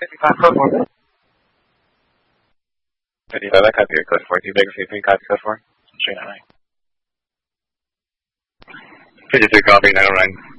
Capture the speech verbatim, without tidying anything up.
fifty-five code four. fifty-five, I copy your code four. Two Baker fifty-three, copy code four. three nine nine. fifty-three, copy nine oh nine.